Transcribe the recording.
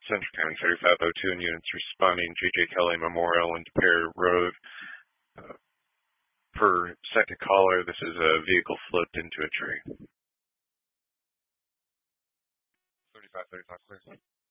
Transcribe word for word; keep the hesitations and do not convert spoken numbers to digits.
Central County thirty-five oh two and units responding, J J Kelly Memorial and Depere Road. Uh, per second caller, this is a vehicle flipped into a tree. thirty-five thirty-five, clear.